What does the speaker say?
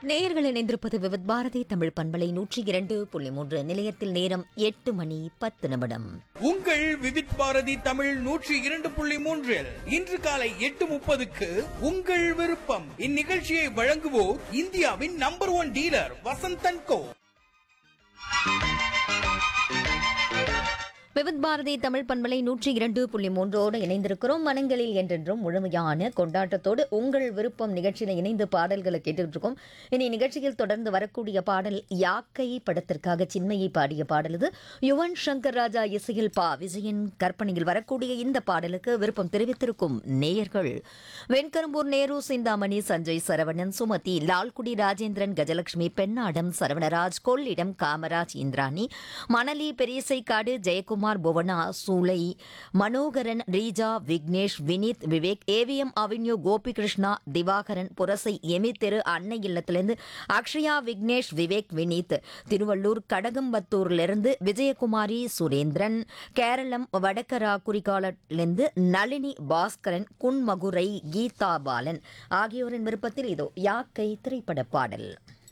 நேயர்கள் இணைந்திருப்பது விவித் பாரதி தமிழ் பண்பலை 102.3 நிலையத்தில் நேரம் 8:10. உங்கள் விவித் பாரதி தமிழ் 102.3 இன்று காலை 8:30க்கு உங்கள் விருப்பம். இந்நிகழ்ச்சியை வழங்குவோர் இந்தியாவின் நம்பர் 1 டீலர் வசந்தன் கோ. விவித் பாரதி தமிழ் பண்பலை 102.3 இணைந்திருக்கிறோம். மனங்களில் என்றென்றும் முழுமையான கொண்டாட்டத்தோடு உங்கள் விருப்பம் நிகழ்ச்சியில் இணைந்து பாடல்களை கேட்டுட்டு இருக்கோம். இனி நிகழ்ச்சியில் தொடர்ந்து வரக்கூடிய பாடல் யாக்கை படத்திற்காக சின்மையை பாடிய பாடல். இது யுவன் சங்கர் ராஜா இசையில் பா விஜயன் கற்பனையில் வரக்கூடிய இந்த பாடலுக்கு விருப்பம் தெரிவித்திருக்கும் நேயர்கள் வெண்கரும்பூர் நேரு, சிந்தாமணி, சஞ்சய், சரவணன், சுமதி, லால்குடி, ராஜேந்திரன், கஜலட்சுமி, பெண்ணாடம், சரவணராஜ், கொள்ளிடம், காமராஜ், இந்திராணி, மணலி, பெரியசைக்காடு, ஜெயக்குமார், புவனா, சூலை, Manoharan, Reeja, Vignesh, Vineeth, Vivek, AVM avenue, Gopikrishna, Divakaran, Purasai, Amy தெரு, அன்னை இல்லத்திலிருந்து அக்ஷயா, விக்னேஷ், விவேக், வினீத், திருவள்ளூர் கடகம்பத்தூரிலிருந்து விஜயகுமாரி, சுரேந்திரன், கேரளம் வடக்கரா குறிகாலிலிருந்து நளினி, பாஸ்கரன், குன்மகுரை, கீதா பாலன் ஆகியோரின் விருப்பத்தில் இதோ யாக்கை திரைப்பட பாடல்.